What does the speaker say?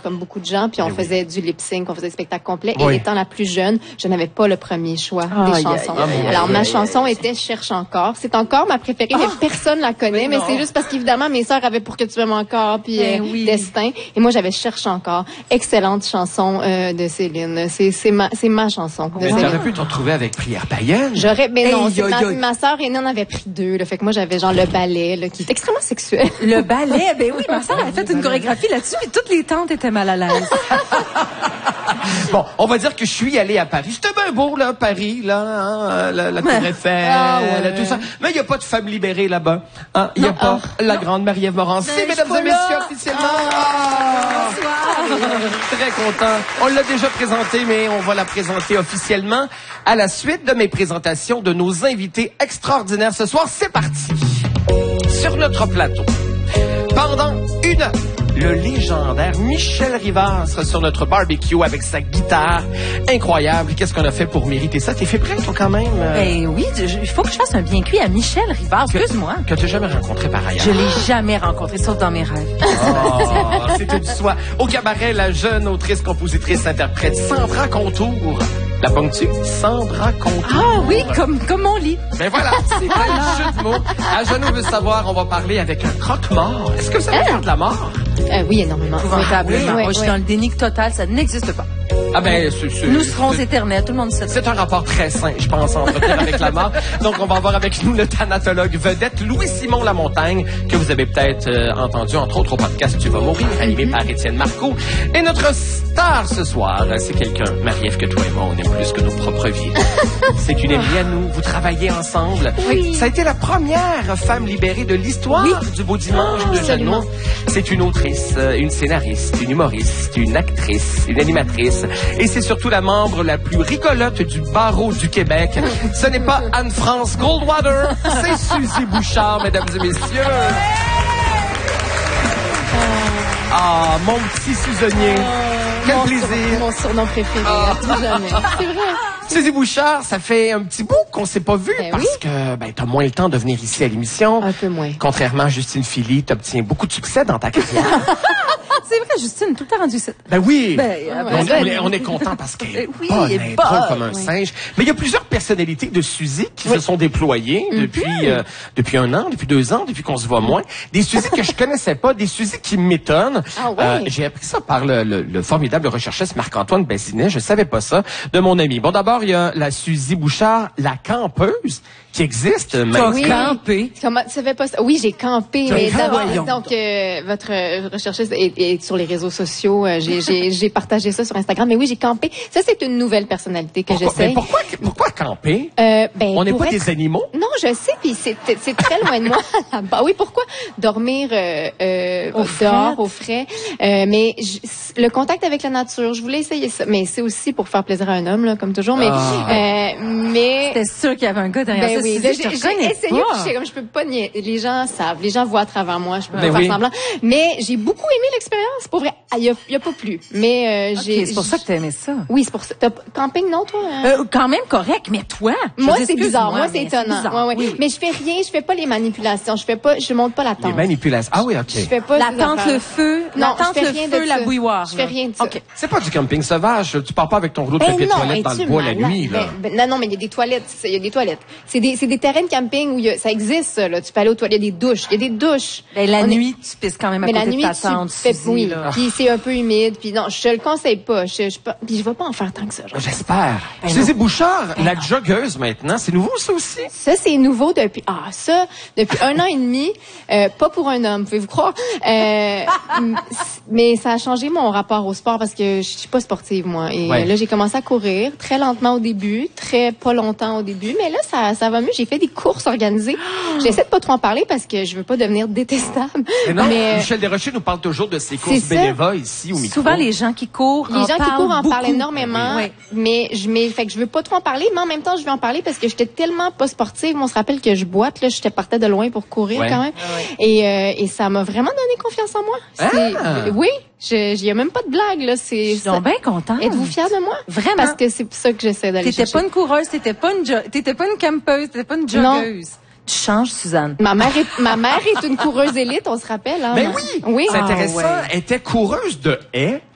comme beaucoup de gens, puis on faisait du lip-sync, on faisait des spectacles complets. Et étant la plus jeune, je n'avais pas le premier choix des chansons. Alors, ma chanson était Cherche encore. C'est encore ma préférée, mais personne la connaît. Mais c'est juste parce qu'évidemment, mes sœurs avaient Pour que tu m'aimes encore, puis Destin. Et moi, j'avais Cherche encore. Excellente chanson de Céline. C'est ma chanson. Mais t'aurais pu te retrouver avec Prière païenne. Mais non, ma sœur aînée en avait pris 2. Là, fait que moi, j'avais genre le ballet, là, qui est extrêmement sexuel. Le ballet, ben oui, ma sœur a fait une chorégraphie là-dessus, puis toutes les tantes étaient mal à l'aise. Bon, on va dire que je suis allé à Paris. C'était bien beau, là, Paris, là, hein, la Tour Eiffel, tout ça. Mais il n'y a pas de femme libérée là-bas. Hein? Il n'y a pas la grande Marie-Ève Morancy, mesdames et messieurs, officiellement. Très content. On l'a déjà présentée, mais on va la présenter officiellement à la suite de mes présentations de nos invités extraordinaires ce soir. C'est parti. Sur notre plateau, pendant 1 heure, le légendaire Michel Rivard sera sur notre barbecue avec sa guitare incroyable. Qu'est-ce qu'on a fait pour mériter ça? T'es fait prêt, toi, quand même? Ben oui, il faut que je fasse un bien cuit à Michel Rivard. Excuse-moi. Que tu n'as jamais rencontré par ailleurs. Je l'ai jamais rencontré, sauf dans mes rêves. Oh, c'est tout de soi. Au cabaret, la jeune autrice, compositrice, interprète Sandra Contour. La ponctue? Sandra Contour. Ah oui, comme mon lit. Ben voilà, c'est plein de jeux de mots. À Jeannot veut savoir, on va parler avec un croque-mort. Est-ce que ça veut dire de la mort? Oui, énormément. Épouvantablement. Moi, je suis dans le déni total, ça n'existe pas. Ah ben, nous serons éternels, tout le monde sait ça. C'est un rapport très sain, je pense, à entretenir avec la mort. Donc, on va avoir avec nous le thanatologue vedette Louis-Simon Lamontagne, que vous avez peut-être entendu, entre autres, au podcast Tu vas mourir, animé par Étienne Marcoux. Et notre star ce soir, c'est quelqu'un, Marie-Ève, que toi et moi, on aime plus que nos propres vies. C'est une amie à nous, vous travaillez ensemble. Oui. Ça a été la première femme libérée de l'histoire du Beau Dimanche de Jeannot. C'est une autrice, une scénariste, une humoriste, une actrice, une animatrice. Et c'est surtout la membre la plus rigolote du barreau du Québec. Ce n'est pas Anne-France Goldwater, c'est Suzy Bouchard, mesdames et messieurs. Ah, mon petit Suzonnier. Quel plaisir. Mon surnom préféré, tout jamais. C'est vrai. Suzy Bouchard, ça fait un petit bout qu'on s'est pas vu parce que t'as moins le temps de venir ici à l'émission. Un peu moins. Contrairement à Justine Philly, t'obtiens beaucoup de succès dans ta carrière. C'est vrai, Justine, tout le temps rendu ça. Ben oui. On est content parce qu'elle est il est drôle comme un singe. Mais il y a plusieurs personnalités de Suzy qui se sont déployées depuis 1 an, depuis 2 ans, depuis qu'on se voit moins. Des Suzy que je connaissais pas, des Suzy qui m'étonnent. J'ai appris ça par le formidable recherchiste Marc-Antoine Bazinet. Je savais pas ça de mon ami. Bon, d'abord, il y a la Suzy Bouchard, la campeuse, qui existe maintenant. Oui. Campé. Comment tu savais pas ça? Oui, j'ai campé. Mais d'abord, donc, votre recherchiste est sur les réseaux sociaux. J'ai partagé ça sur Instagram. Mais oui, j'ai campé. Ça, c'est une nouvelle personnalité que j'essaie. Mais pourquoi camper? On n'est pas des animaux? Non, je sais, puis c'est très loin de moi. Bah oui, pourquoi dormir dehors, au frais? Mais le contact avec la nature, je voulais essayer ça. Mais c'est aussi pour faire plaisir à un homme, là, comme toujours. Mais C'était sûr qu'il y avait un gars derrière ça. Oui, j'ai essayé, puis comme je peux pas nier. Les gens savent, les gens voient à travers moi, je peux pas faire semblant. Mais j'ai beaucoup aimé l'expérience. Pour vrai, il y a pas plus. Mais c'est pour ça que t'as aimé ça. Oui, c'est pour ça. Camping, non, toi? Quand même correct, mais toi? Moi, c'est bizarre. Moi, c'est étonnant. Oui. Mais je fais rien, je fais pas les manipulations. Je monte pas la tente. Les manipulations. Ah oui, OK. Je fais pas la tente, le feu. Non, la tente, le feu, la bouilloire. Je fais rien de ça. OK. C'est pas du camping sauvage. Tu pars pas avec ton rouleau de papier de toilette dans le bois la nuit, là. Non, mais il y a des toilettes. Il y a des toilettes. C'est des terrains de camping où ça existe, ça, là. Tu peux aller aux toilettes. Il y a des douches. Il y a des douches. Ben, la nuit, tu pisses quand même à côté de ta tente. Oui. Puis c'est un peu humide. Puis non, je te le conseille pas. Puis je vais pas en faire tant que ça. J'espère. Suzy Bouchard, la joggeuse maintenant, c'est nouveau ça aussi? Ça, c'est nouveau depuis 1 an et demi. Pas pour un homme, pouvez-vous croire. Mais ça a changé mon rapport au sport parce que je suis pas sportive, moi. Et là, j'ai commencé à courir très lentement au début, très pas longtemps au début. Mais là, ça va mieux. J'ai fait des courses organisées. J'essaie de pas trop en parler parce que je veux pas devenir détestable. Mais Michel Desrochers nous parle toujours de ses courses bénévoles ici au micro. Souvent, les gens qui courent en parlent énormément. Oui. Mais fait que je veux pas trop en parler, mais en même temps, je veux en parler parce que j'étais tellement pas sportive. On se rappelle que je boite, là, j'étais partie de loin pour courir quand même. Et ça m'a vraiment donné confiance en moi. Oui. Il y a même pas de blague, là. Je suis bien contente. Êtes-vous fière de moi? Vraiment. Parce que c'est pour ça que j'essaie d'aller chercher. T'étais pas une coureuse, t'étais pas une campeuse, t'étais pas une joggeuse. Non. Tu changes, Suzanne. Ma mère est une coureuse élite, on se rappelle, hein? Ben oui. C'est intéressant. Elle était coureuse de haies.